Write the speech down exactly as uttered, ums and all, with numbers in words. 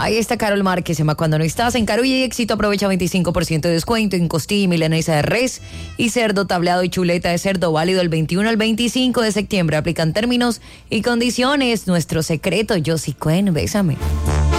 Ahí está Carol Márquez, se llama Cuando no estás. En Carulla y Éxito aprovecha veinticinco por ciento de descuento en costilla y milanesa de res y cerdo tableado y chuleta de cerdo, válido del veintiuno al veinticinco de septiembre. Aplican términos y condiciones. Nuestro secreto, Josie Cuen, bésame.